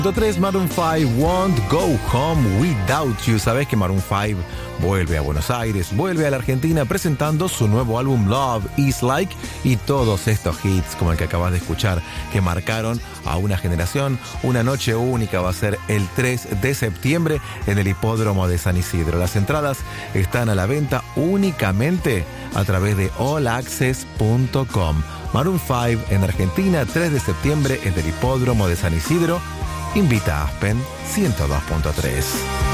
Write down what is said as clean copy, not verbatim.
3 Maroon 5 Won't Go Home Without You. Sabés que Maroon 5 vuelve a Buenos Aires, vuelve a la Argentina presentando su nuevo álbum Love Is Like y todos estos hits como el que acabas de escuchar que marcaron a una generación. Una noche única va a ser el 3 de septiembre en el Hipódromo de San Isidro. Las entradas están a la venta únicamente a través de allaccess.com. Maroon 5 en Argentina, 3 de septiembre en el Hipódromo de San Isidro. Invita a Aspen 102.3.